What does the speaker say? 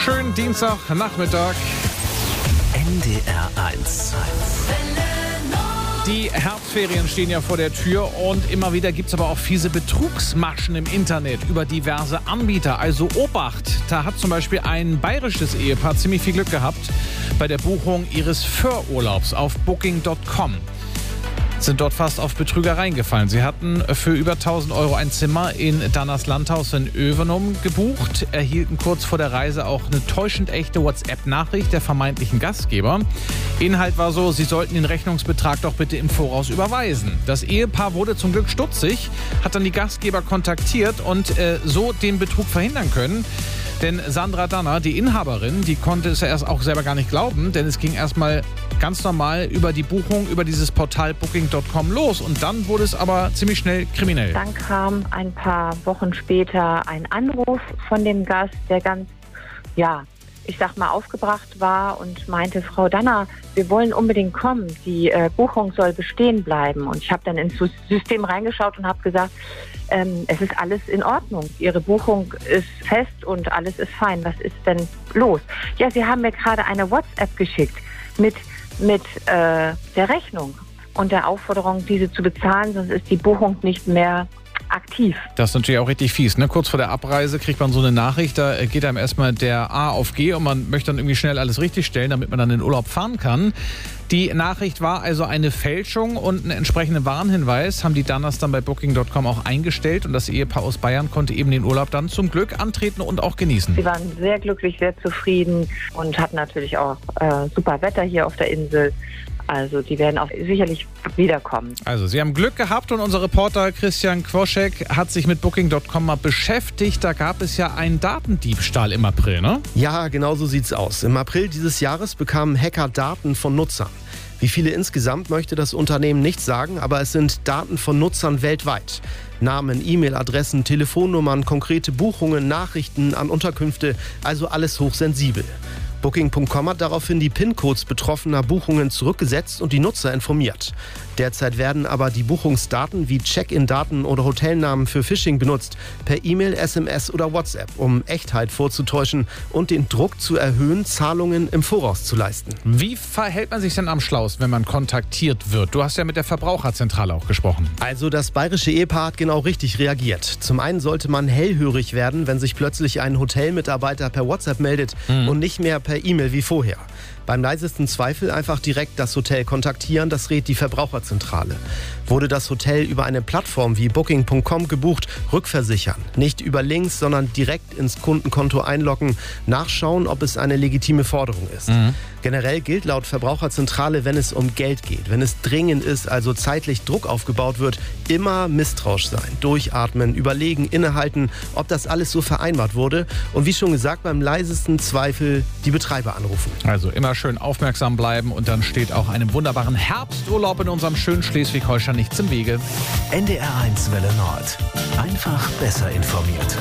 Schönen Dienstagnachmittag. NDR 1. Die Herbstferien stehen ja vor der Tür und immer wieder gibt es aber auch fiese Betrugsmaschen im Internet über diverse Anbieter. Also Obacht, da hat zum Beispiel ein bayerisches Ehepaar ziemlich viel Glück gehabt bei der Buchung ihres Föhrurlaubs auf Booking.com. Sind dort fast auf Betrügereien gefallen. Sie hatten für über 1.000 Euro ein Zimmer in Danners Landhaus in Överum gebucht, erhielten kurz vor der Reise auch eine täuschend echte WhatsApp-Nachricht der vermeintlichen Gastgeber. Inhalt war so, sie sollten den Rechnungsbetrag doch bitte im Voraus überweisen. Das Ehepaar wurde zum Glück stutzig, hat dann die Gastgeber kontaktiert und so den Betrug verhindern können. Denn Sandra Danner, die Inhaberin, die konnte es ja erst auch selber gar nicht glauben, denn es ging erstmal ganz normal über die Buchung, über dieses Portal Booking.com los. Und dann wurde es aber ziemlich schnell kriminell. Dann kam ein paar Wochen später ein Anruf von dem Gast, der ganz, aufgebracht war und meinte, Frau Danner, wir wollen unbedingt kommen. Die Buchung soll bestehen bleiben. Und ich habe dann ins System reingeschaut und habe gesagt, es ist alles in Ordnung. Ihre Buchung ist fest und alles ist fein. Was ist denn los? Ja, Sie haben mir gerade eine WhatsApp geschickt mit der Rechnung und der Aufforderung, diese zu bezahlen, sonst ist die Buchung nicht mehr aktiv. Das ist natürlich auch richtig fies, ne? Kurz vor der Abreise kriegt man so eine Nachricht, da geht einem erstmal der A auf G und man möchte dann irgendwie schnell alles richtig stellen, damit man dann in den Urlaub fahren kann. Die Nachricht war also eine Fälschung und einen entsprechenden Warnhinweis haben die Danners dann bei Booking.com auch eingestellt und das Ehepaar aus Bayern konnte eben den Urlaub dann zum Glück antreten und auch genießen. Sie waren sehr glücklich, sehr zufrieden und hatten natürlich auch super Wetter hier auf der Insel. Also die werden auch sicherlich wiederkommen. Also Sie haben Glück gehabt und unser Reporter Christian Quoschek hat sich mit Booking.com mal beschäftigt. Da gab es ja einen Datendiebstahl im April, ne? Ja, genau so sieht's aus. Im April dieses Jahres bekamen Hacker Daten von Nutzern. Wie viele insgesamt möchte das Unternehmen nicht sagen, aber es sind Daten von Nutzern weltweit. Namen, E-Mail-Adressen, Telefonnummern, konkrete Buchungen, Nachrichten an Unterkünfte, also alles hochsensibel. Booking.com hat daraufhin die PIN-Codes betroffener Buchungen zurückgesetzt und die Nutzer informiert. Derzeit werden aber die Buchungsdaten wie Check-in-Daten oder Hotelnamen für Phishing benutzt, per E-Mail, SMS oder WhatsApp, um Echtheit vorzutäuschen und den Druck zu erhöhen, Zahlungen im Voraus zu leisten. Wie verhält man sich denn am schlausten, wenn man kontaktiert wird? Du hast ja mit der Verbraucherzentrale auch gesprochen. Also das bayerische Ehepaar hat genau richtig reagiert. Zum einen sollte man hellhörig werden, wenn sich plötzlich ein Hotelmitarbeiter per WhatsApp meldet und nicht mehr per E-Mail wie vorher. Beim leisesten Zweifel einfach direkt das Hotel kontaktieren, das rät die Verbraucherzentrale. Wurde das Hotel über eine Plattform wie Booking.com gebucht, rückversichern. Nicht über Links, sondern direkt ins Kundenkonto einloggen, nachschauen, ob es eine legitime Forderung ist. Generell gilt laut Verbraucherzentrale, wenn es um Geld geht, wenn es dringend ist, also zeitlich Druck aufgebaut wird, immer misstrauisch sein, durchatmen, überlegen, innehalten, ob das alles so vereinbart wurde und wie schon gesagt, beim leisesten Zweifel die Betreiber anrufen. Also immer schön aufmerksam bleiben und dann steht auch einem wunderbaren Herbsturlaub in unserem schönen Schleswig-Holstein nichts im Wege. NDR 1 Welle Nord. Einfach besser informiert.